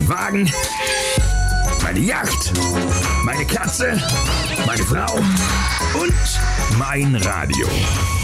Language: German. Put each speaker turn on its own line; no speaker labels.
Wagen, meine Yacht, meine Katze, meine Frau und mein Radio.